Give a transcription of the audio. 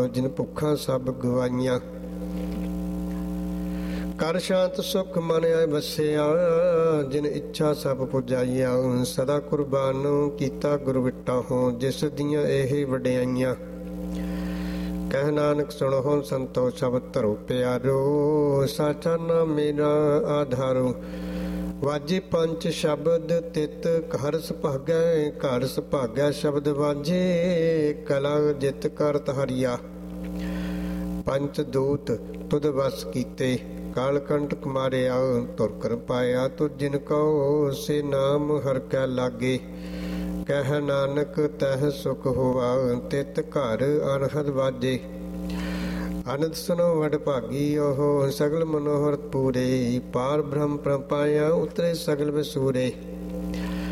ਜਿਨ ਭੁੱਖਾਂ ਸਭ ਗਵਾਈਆਂ। ਕਰ ਸ਼ਾਂਤ ਸੁਖ ਮਨ ਆਏ ਵਸਿਆ, ਜਿਨ ਇੱਛਾ ਸਭ ਪੁਜਾਈਆ। ਸਦਾ ਕੁਰਬਾਨ ਕੀਤਾ ਗੁਰ ਵਿਟਾ ਹੋ, ਜਿਸ ਦੀਆਂ ਇਹ ਵਡਿਆਈਆਂ। ਕਹਿ ਨਾਨਕ ਸੁਣੋ ਸੰਤੋ ਸਭ ਧਰੋ ਪਿਆਰੋ, ਸਾਚਾ ਨਾਮ ਮੇਰਾ ਆਧਾਰੋ। ਵਾਜੇ ਪੰਚ ਸ਼ਬਦ ਤਿਤ ਘਰ ਸੁਭਾਗੈ, ਘਰ ਸੁਭਾਗੈ ਸ਼ਬਦ ਵਾਜੇ। ਕਲਾ ਜਿਤ ਕਰਤ ਹਰੀਆ, ਪੰਚ ਦੂਤ ਤੁਧ ਵਸ ਕੀਤੇ। ਕਾਲ ਕੰਟਕ ਮਾਰਿਆ, ਤੁਰ ਕਰ ਪਾਇਆ ਤੁਧ ਜਿਨ ਕਉ। ਸੇ ਨਾਮ ਹਰਿ ਕੈ ਲਾਗੇ, ਕਹਿ ਨਾਨਕ ਤਹ ਸੁਖ ਹੋਆ। ਤਿਤ ਘਰ ਅਨਹਦ ਵਾਜੇ, ਅਨੰਦ ਸੁਨੋ ਵਡ ਭਾਗੀ। ਉਹ ਸਗਲ ਮਨੋਹਰ ਪੂਰੇ, ਪਾਰ ਬ੍ਰਹਮ ਪ੍ਰਪਾਇਆ ਉਤਰੇ ਸਗਲ ਵਿਸੂਰੇ।